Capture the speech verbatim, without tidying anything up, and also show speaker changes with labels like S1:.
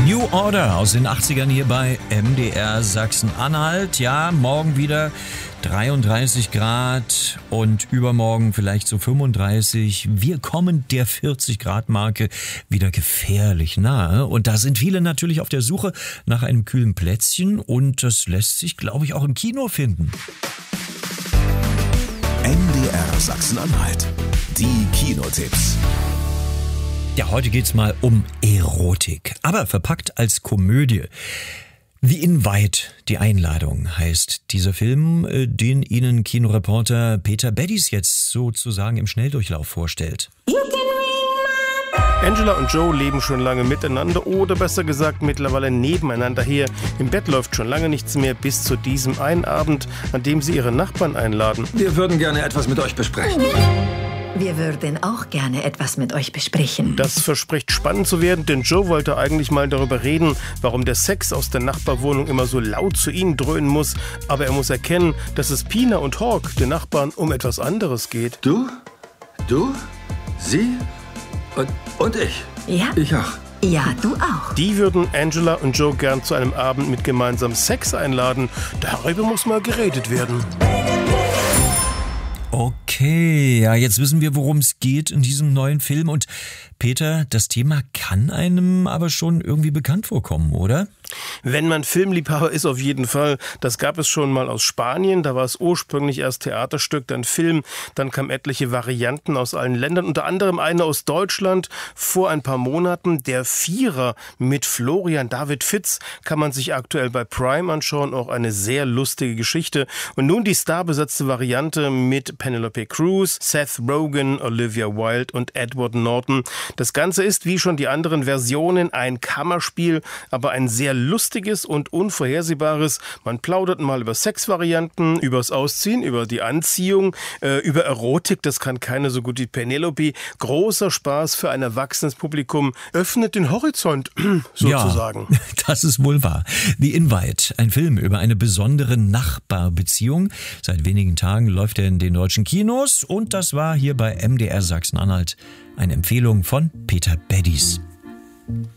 S1: New Order aus den achtzigern hier bei M D R Sachsen-Anhalt. Ja, morgen wieder dreiunddreißig Grad und übermorgen vielleicht so fünfunddreißig. Wir kommen der vierzig Grad Marke wieder gefährlich nahe. Und da sind viele natürlich auf der Suche nach einem kühlen Plätzchen. Und das lässt sich, glaube ich, auch im Kino finden.
S2: M D R Sachsen-Anhalt. Die Kinotipps.
S1: Ja, heute geht's mal um Erotik, aber verpackt als Komödie. The Invite, die Einladung, heißt dieser Film, den Ihnen Kinoreporter Peter Beddies jetzt sozusagen im Schnelldurchlauf vorstellt.
S3: Angela und Joe leben schon lange miteinander oder besser gesagt mittlerweile nebeneinander her. Im Bett läuft schon lange nichts mehr bis zu diesem einen Abend, an dem sie ihre Nachbarn einladen.
S4: Wir würden gerne etwas mit euch besprechen.
S5: Wir würden auch gerne etwas mit euch besprechen.
S3: Das verspricht spannend zu werden, denn Joe wollte eigentlich mal darüber reden, warum der Sex aus der Nachbarwohnung immer so laut zu ihnen dröhnen muss. Aber er muss erkennen, dass es Pina und Hawk, den Nachbarn, um etwas anderes geht.
S4: Du, du, sie und, und ich.
S5: Ja.
S4: Ich auch.
S5: Ja, du auch.
S3: Die würden Angela und Joe gern zu einem Abend mit gemeinsamem Sex einladen. Darüber muss mal geredet werden.
S1: Okay, ja, jetzt wissen wir, worum es geht in diesem neuen Film. Und Peter, das Thema kann einem aber schon irgendwie bekannt vorkommen, oder?
S3: Wenn man Filmliebhaber ist, auf jeden Fall. Das gab es schon mal aus Spanien. Da war es ursprünglich erst Theaterstück, dann Film. Dann kamen etliche Varianten aus allen Ländern, unter anderem eine aus Deutschland. Vor ein paar Monaten der Vierer mit Florian David Fitz kann man sich aktuell bei Prime anschauen. Auch eine sehr lustige Geschichte. Und nun die starbesetzte Variante mit Penelope Cruz, Seth Rogen, Olivia Wilde und Edward Norton. Das Ganze ist, wie schon die anderen Versionen, ein Kammerspiel, aber ein sehr lustiges und unvorhersehbares. Man plaudert mal über Sexvarianten, übers Ausziehen, über die Anziehung, äh, über Erotik. Das kann keiner so gut wie Penelope. Großer Spaß für ein erwachsenes Publikum. Öffnet den Horizont, sozusagen.
S1: Ja, das ist wohl wahr. The Invite, ein Film über eine besondere Nachbarbeziehung. Seit wenigen Tagen läuft er in den deutschen Kinos und das war hier bei M D R Sachsen-Anhalt eine Empfehlung von Peter Beddies.